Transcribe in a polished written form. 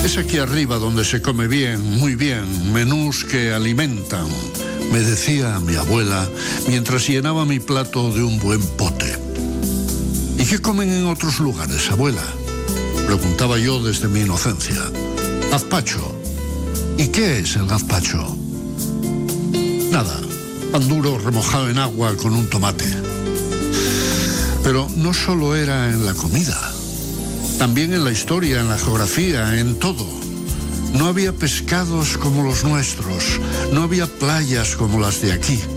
Es aquí arriba donde se come bien, muy bien, menús que alimentan, me decía mi abuela mientras llenaba mi plato de un buen pote. ¿Y qué comen en otros lugares, abuela?, preguntaba yo desde mi inocencia. Gazpacho. ¿Y qué es el gazpacho? Nada, pan duro remojado en agua con un tomate. Pero no solo era en la comida, también en la historia, en la geografía, en todo. No había pescados como los nuestros, no había playas como las de aquí.